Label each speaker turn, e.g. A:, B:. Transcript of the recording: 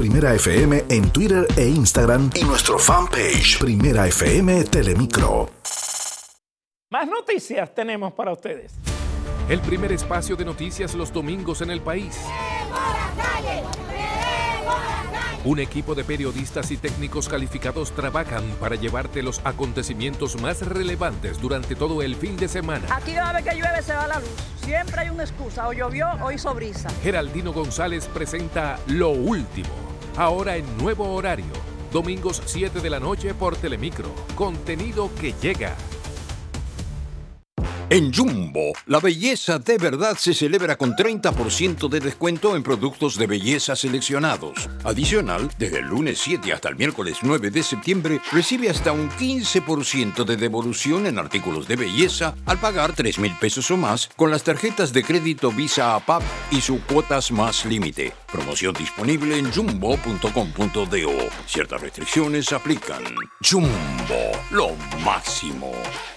A: Primera FM en Twitter e Instagram y nuestro fanpage Primera FM Telemicro.
B: Más noticias tenemos para ustedes.
C: El primer espacio de noticias los domingos en el país. Un equipo de periodistas y técnicos calificados trabajan para llevarte los acontecimientos más relevantes durante todo el fin de semana.
D: Aquí cada vez que llueve se va la luz. Siempre hay una excusa. O llovió o hizo brisa.
C: Geraldino González presenta Lo Último. Ahora en nuevo horario. Domingos 7 de la noche por Telemicro. Contenido que llega.
E: En Jumbo, la belleza de verdad se celebra con 30% de descuento en productos de belleza seleccionados. Adicional, desde el lunes 7 hasta el miércoles 9 de septiembre, recibe hasta un 15% de devolución en artículos de belleza al pagar 3,000 pesos o más con las tarjetas de crédito Visa APAP y su cuotas más límite. Promoción disponible en jumbo.com.do. Ciertas restricciones aplican. Jumbo, lo máximo.